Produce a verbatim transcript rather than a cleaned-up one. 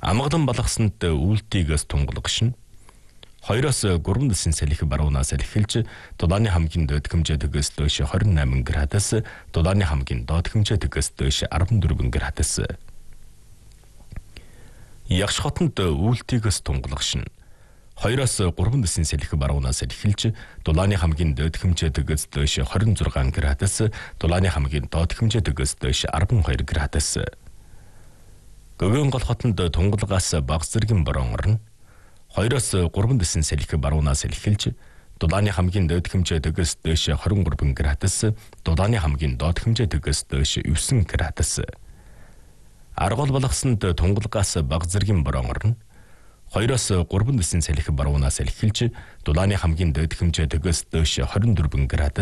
Амгалан балгасанд үйлдэлтийгээс тунгалгаш нь хоёроос гурван дэсийн салхи баруунаас эхэлж дулааны хамгийн доод хэмжээ төгөөс доош двадцать восемь градус, дулааны хамгийн доод хэмжээ төгөөс доош fourteen градус. Ягш хотод үйлдэлтийгээс тунгалгаш нь хоёроос гурван дэсийн салхи баруунаас эхэлж дулааны хамгийн доод хэмжээ төгөөс доош twenty-six градус, дулааны хамгийн доод хэмжээ төгөөс доош twelve градус. Гөгөн гол хотод тунгалгаас багц зэргийн борон орно. Хоёроос гурван дэсийн салхи баруунаас эхэлж дулааны хамгийн доод хэмжээ төгөөс доош twenty-three градус, дулааны хамгийн доод хэмжээ төгөөс доош nine градус. Аргол балгасанд тунгалгаас багц зэргийн борон орно. Хоёроос гурван дэсийн салхи баруунаас эхэлж дулааны хамгийн доод хэмжээ төгөөс доош twenty-four градус,